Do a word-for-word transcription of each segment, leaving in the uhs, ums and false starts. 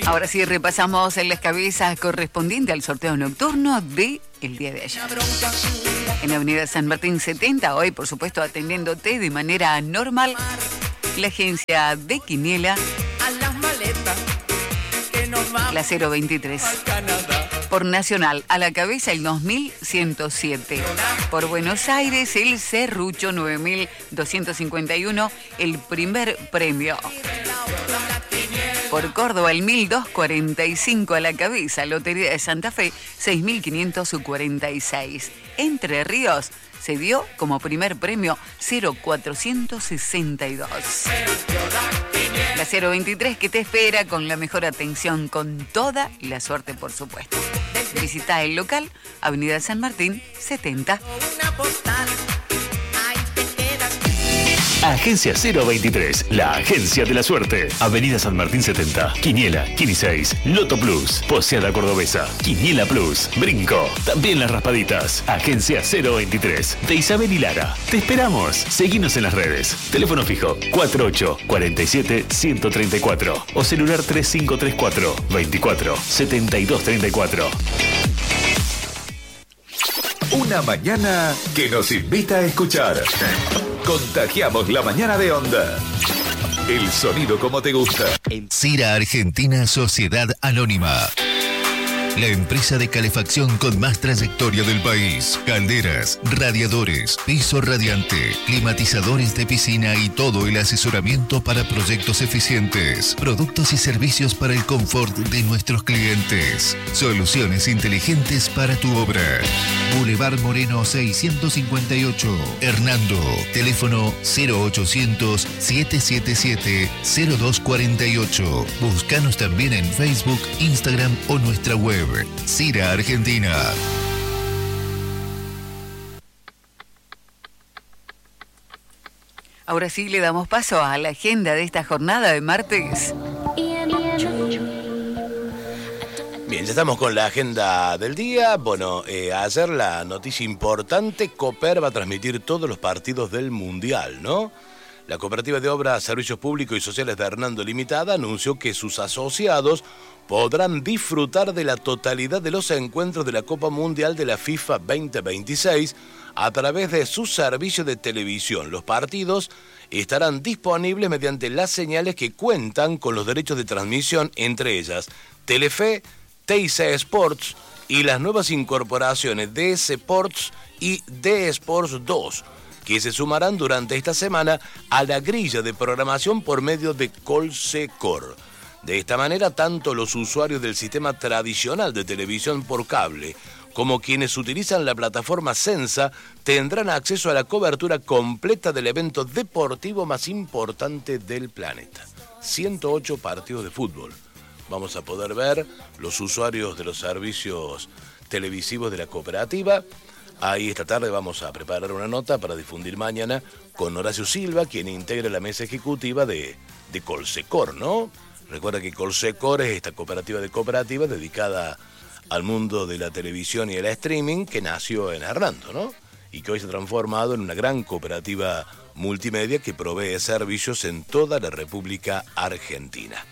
Ahora sí repasamos en las cabezas correspondientes al sorteo nocturno de el día de ayer. En la avenida San Martín setenta, hoy por supuesto atendiéndote de manera normal, la agencia de Quiniela, la cero veintitrés. Por Nacional, a la cabeza el dos mil ciento siete. Por Buenos Aires, el Serrucho nueve mil doscientos cincuenta y uno, el primer premio. Por Córdoba, el mil doscientos cuarenta y cinco a la cabeza, Lotería de Santa Fe, seis mil quinientos cuarenta y seis. Entre Ríos, se dio como primer premio cero mil cuatrocientos sesenta y dos. La cero veintitrés que te espera con la mejor atención, con toda la suerte, por supuesto. Visita el local, Avenida San Martín setenta. Agencia cero veintitrés, la agencia de la suerte. Avenida San Martín setenta, Quiniela, Quiniseis, Loto Plus, Poseada Cordobesa, Quiniela Plus, Brinco, también las raspaditas. Agencia cero veintitrés, de Isabel y Lara. Te esperamos. Seguinos en las redes. Teléfono fijo cuarenta y ocho, cuarenta y siete, ciento treinta y cuatro o celular tres cinco tres cuatro, veinticuatro, setenta y dos treinta y cuatro. Una mañana que nos invita a escuchar. Contagiamos la mañana de Onda. El sonido como te gusta. Cira Argentina Sociedad Anónima. La empresa de calefacción con más trayectoria del país. Calderas, radiadores, piso radiante, climatizadores de piscina y todo el asesoramiento para proyectos eficientes. Productos y servicios para el confort de nuestros clientes. Soluciones inteligentes para tu obra. Boulevard Moreno seiscientos cincuenta y ocho. Hernando. Teléfono cero ochocientos, setecientos setenta y siete, cero dos cuarenta y ocho. Búscanos también en Facebook, Instagram o nuestra web. Cira Argentina. Ahora sí le damos paso a la agenda de esta jornada de martes. Bien, ya estamos con la agenda del día. Bueno, eh, ayer la noticia importante, Cooper va a transmitir todos los partidos del Mundial, ¿no? La Cooperativa de Obras, Servicios Públicos y Sociales de Hernando Limitada anunció que sus asociados podrán disfrutar de la totalidad de los encuentros de la Copa Mundial de la FIFA veinte veintiséis a través de su servicio de televisión. Los partidos estarán disponibles mediante las señales que cuentan con los derechos de transmisión, entre ellas Telefe, T I C Sports y las nuevas incorporaciones D S Sports y D Sports dos, que se sumarán durante esta semana a la grilla de programación por medio de Colsecor. De esta manera, tanto los usuarios del sistema tradicional de televisión por cable como quienes utilizan la plataforma Sensa tendrán acceso a la cobertura completa del evento deportivo más importante del planeta. ciento ocho partidos de fútbol. Vamos a poder ver los usuarios de los servicios televisivos de la cooperativa. Ahí esta tarde vamos a preparar una nota para difundir mañana con Horacio Silva, quien integra la mesa ejecutiva de, de Colsecor, ¿no? Recuerda que Colsecor es esta cooperativa de cooperativas dedicada al mundo de la televisión y el streaming que nació en Hernando, ¿no? Y que hoy se ha transformado en una gran cooperativa multimedia que provee servicios en toda la República Argentina.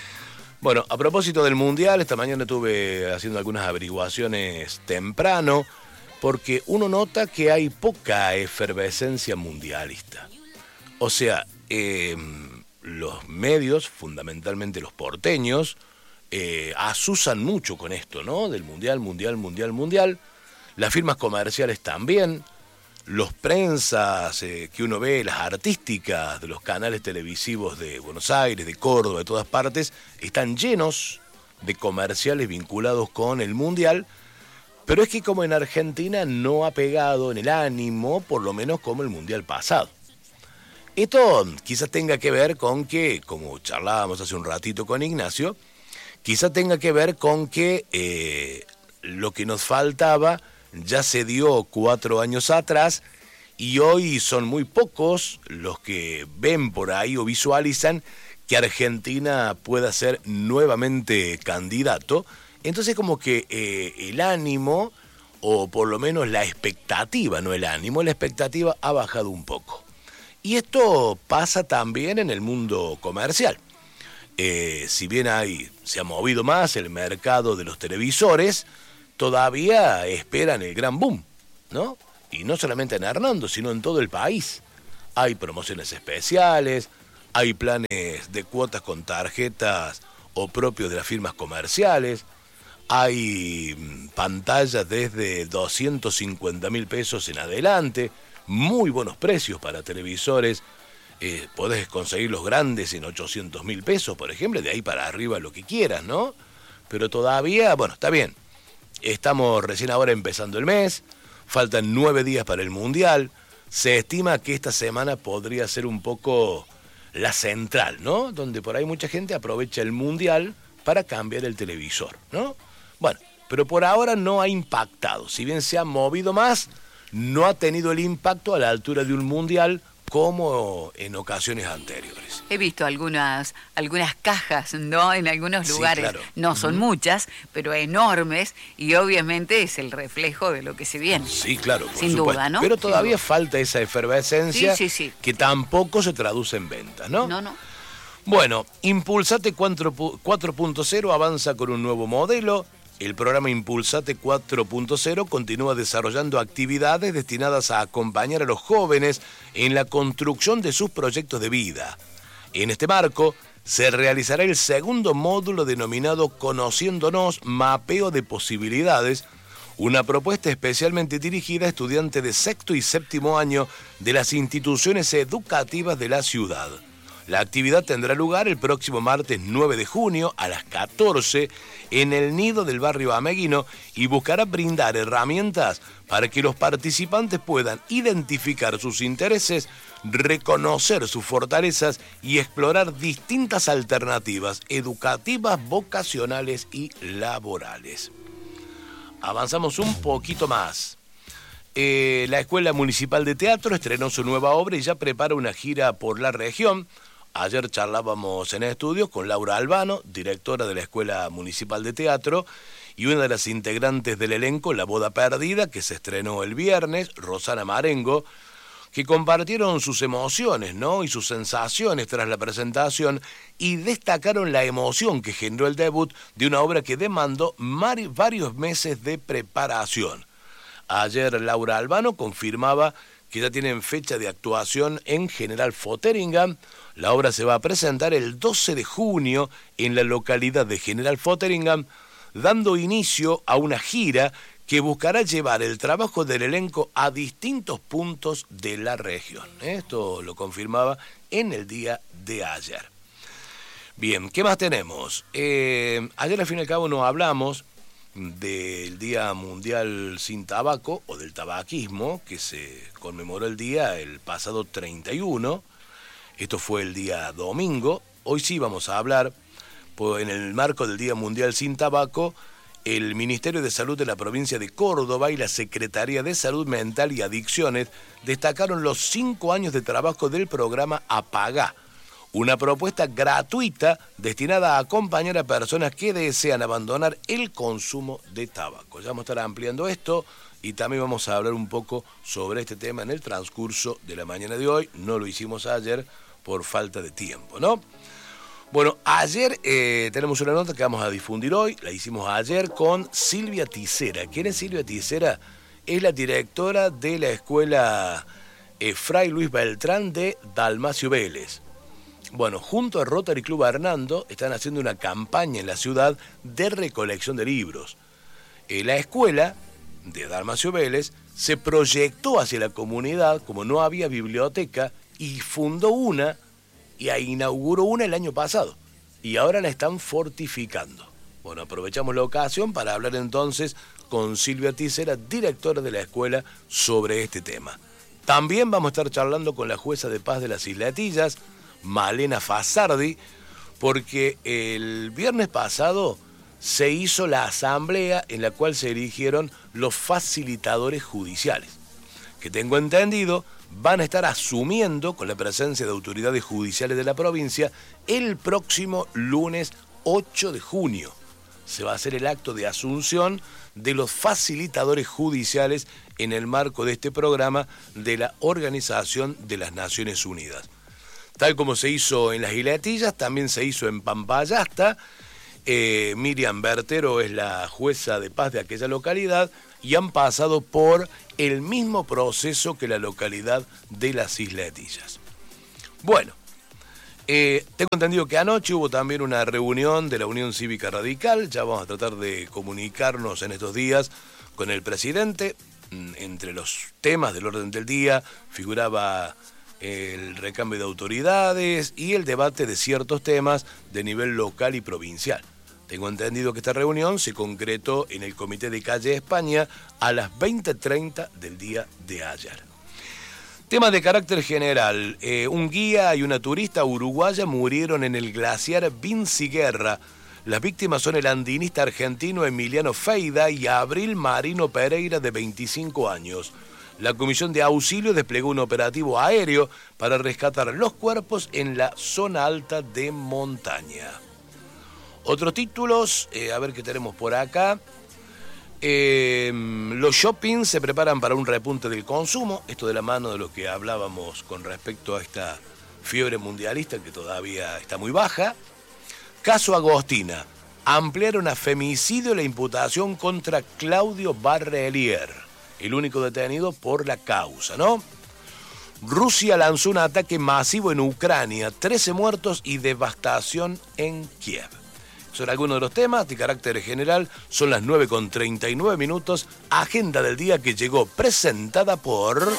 Bueno, a propósito del Mundial, esta mañana estuve haciendo algunas averiguaciones temprano, porque uno nota que hay poca efervescencia mundialista. O sea, eh, los medios, fundamentalmente los porteños, eh, asusan mucho con esto, ¿no? Del mundial, mundial, mundial, mundial. Las firmas comerciales también. Los prensas eh, que uno ve, las artísticas de los canales televisivos de Buenos Aires, de Córdoba, de todas partes, están llenos de comerciales vinculados con el mundial. Pero es que como en Argentina no ha pegado en el ánimo, por lo menos como el mundial pasado. Esto quizás tenga que ver con que, como charlábamos hace un ratito con Ignacio, quizás tenga que ver con que eh, lo que nos faltaba ya se dio cuatro años atrás y hoy son muy pocos los que ven por ahí o visualizan que Argentina pueda ser nuevamente candidato. Entonces como que eh, el ánimo, o por lo menos la expectativa, no el ánimo, la expectativa ha bajado un poco. Y esto pasa también en el mundo comercial. eh, si bien hay, se ha movido más el mercado de los televisores, todavía esperan el gran boom, ¿no? Y no solamente en Hernando, sino en todo el país. Hay promociones especiales, hay planes de cuotas con tarjetas o propios de las firmas comerciales, hay pantallas desde doscientos cincuenta mil pesos en adelante, muy buenos precios para televisores. Eh, podés conseguir los grandes en ochocientos mil pesos, por ejemplo, de ahí para arriba lo que quieras, ¿no? Pero todavía, bueno, está bien. Estamos recién ahora empezando el mes, faltan nueve días para el Mundial. Se estima que esta semana podría ser un poco la central, ¿no? Donde por ahí mucha gente aprovecha el Mundial para cambiar el televisor, ¿no? Bueno, pero por ahora no ha impactado. Si bien se ha movido más, no ha tenido el impacto a la altura de un Mundial como en ocasiones anteriores. He visto algunas algunas cajas, ¿no? En algunos lugares, sí, claro. No son uh-huh. muchas, pero enormes, y obviamente es el reflejo de lo que se viene. Sí, claro, por sin supuesto. duda, ¿no? Pero todavía falta esa efervescencia sí, sí, sí. que tampoco se traduce en ventas, ¿no? No, no. Bueno, Impulsate cuatro punto cero avanza con un nuevo modelo. El programa Impulsate cuatro punto cero continúa desarrollando actividades destinadas a acompañar a los jóvenes en la construcción de sus proyectos de vida. En este marco, se realizará el segundo módulo denominado Conociéndonos, Mapeo de Posibilidades, una propuesta especialmente dirigida a estudiantes de sexto y séptimo año de las instituciones educativas de la ciudad. La actividad tendrá lugar el próximo martes nueve de junio a las catorce en el nido del barrio Ameguino y buscará brindar herramientas para que los participantes puedan identificar sus intereses, reconocer sus fortalezas y explorar distintas alternativas educativas, vocacionales y laborales. Avanzamos un poquito más. Eh, la Escuela Municipal de Teatro estrenó su nueva obra y ya prepara una gira por la región. Ayer charlábamos en estudios con Laura Albano, directora de la Escuela Municipal de Teatro, y una de las integrantes del elenco, La Boda Perdida, que se estrenó el viernes, Rosana Marengo, que compartieron sus emociones, ¿no? Y sus sensaciones tras la presentación y destacaron la emoción que generó el debut de una obra que demandó varios meses de preparación. Ayer Laura Albano confirmaba que ya tienen fecha de actuación en General Fotheringham. La obra se va a presentar el doce de junio en la localidad de General Fotheringham, dando inicio a una gira que buscará llevar el trabajo del elenco a distintos puntos de la región. Esto lo confirmaba en el día de ayer. Bien, ¿qué más tenemos? Eh, ayer al fin y al cabo nos hablamos del Día Mundial Sin Tabaco o del tabaquismo, que se conmemoró el día el pasado treinta y uno. Esto fue el día domingo. Hoy sí vamos a hablar, pues, en el marco del Día Mundial Sin Tabaco, el Ministerio de Salud de la provincia de Córdoba y la Secretaría de Salud Mental y Adicciones destacaron los cinco años de trabajo del programa Apagá, una propuesta gratuita destinada a acompañar a personas que desean abandonar el consumo de tabaco. Ya vamos a estar ampliando esto y también vamos a hablar un poco sobre este tema en el transcurso de la mañana de hoy. No lo hicimos ayer por falta de tiempo, ¿no? Bueno, ayer eh, tenemos una nota que vamos a difundir hoy, la hicimos ayer con Silvia Tisera. ¿Quién es Silvia Tisera? Es la directora de la escuela eh, Fray Luis Beltrán de Dalmacio Vélez. Bueno, junto a Rotary Club Hernando están haciendo una campaña en la ciudad de recolección de libros. Eh, la escuela de Dalmacio Vélez se proyectó hacia la comunidad como no había biblioteca y fundó una y inauguró una el año pasado. Y ahora la están fortificando. Bueno, aprovechamos la ocasión para hablar entonces con Silvia Tisera, directora de la escuela, sobre este tema. También vamos a estar charlando con la jueza de paz de las Isletillas, Malena Fasardi, porque el viernes pasado se hizo la asamblea en la cual se eligieron los facilitadores judiciales, que tengo entendido van a estar asumiendo con la presencia de autoridades judiciales de la provincia el próximo lunes ocho de junio. Se va a hacer el acto de asunción de los facilitadores judiciales en el marco de este programa de la Organización de las Naciones Unidas. Tal como se hizo en Las Giletillas, también se hizo en Pampayasta. Eh, Miriam Bertero es la jueza de paz de aquella localidad y han pasado por el mismo proceso que la localidad de Las Giletillas. Bueno, eh, tengo entendido que anoche hubo también una reunión de la Unión Cívica Radical. Ya vamos a tratar de comunicarnos en estos días con el presidente. Entre los temas del orden del día figuraba el recambio de autoridades y el debate de ciertos temas de nivel local y provincial. Tengo entendido que esta reunión se concretó en el Comité de Calle España a las veinte treinta del día de ayer. Temas de carácter general. Eh, un guía y una turista uruguaya murieron en el glaciar Vinciguerra. Las víctimas son el andinista argentino Emiliano Feida y Abril Marino Pereira, de veinticinco años. La Comisión de Auxilio desplegó un operativo aéreo para rescatar los cuerpos en la zona alta de montaña. Otros títulos, eh, a ver qué tenemos por acá. Eh, los shoppings se preparan para un repunte del consumo. Esto de la mano de lo que hablábamos con respecto a esta fiebre mundialista que todavía está muy baja. Caso Agostina. Ampliaron a femicidio la imputación contra Claudio Barrelier, el único detenido por la causa, ¿no? Rusia lanzó un ataque masivo en Ucrania, trece muertos y devastación en Kiev. Son algunos de los temas de carácter general. Son las nueve con treinta y nueve minutos. Agenda del día que llegó presentada por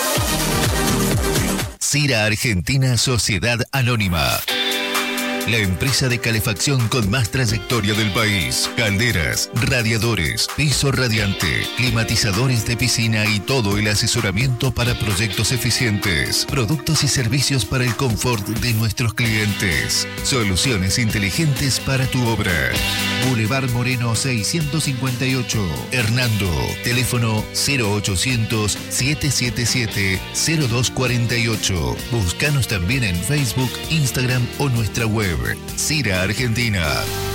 Cira Argentina Sociedad Anónima. La empresa de calefacción con más trayectoria del país. Calderas, radiadores, piso radiante, climatizadores de piscina y todo el asesoramiento para proyectos eficientes. Productos y servicios para el confort de nuestros clientes. Soluciones inteligentes para tu obra. Boulevard Moreno seiscientos cincuenta y ocho. Hernando. Teléfono cero ochocientos, setecientos setenta y siete, cero dos cuarenta y ocho. Búscanos también en Facebook, Instagram o nuestra web. Cira Argentina.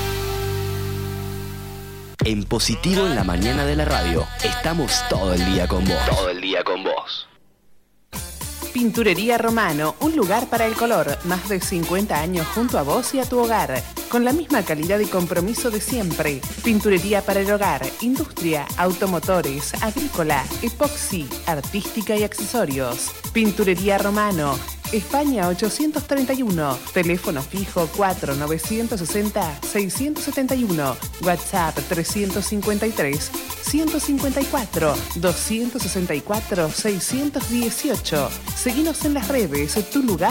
En Positivo en la mañana de la radio. Estamos todo el día con vos. Todo el día con vos. Pinturería Romano, un lugar para el color. Más de cincuenta años junto a vos y a tu hogar. Con la misma calidad y compromiso de siempre. Pinturería para el hogar, industria, automotores, agrícola, epoxi, artística y accesorios. Pinturería Romano. España ochocientos treinta y uno, teléfono fijo cuatro nueve seis cero, seis siete uno, WhatsApp trescientos cincuenta y tres, ciento cincuenta y cuatro, doscientos sesenta y cuatro, seiscientos dieciocho. Seguinos en las redes, tu lugar